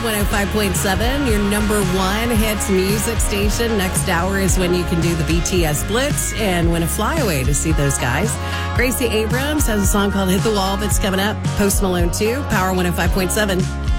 105.7, your number one hits music station. Next hour is when you can do the BTS Blitz and win a flyaway to see those guys. Gracie Abrams has a song called Hit the Wall that's coming up. Post Malone 2, Power 105.7.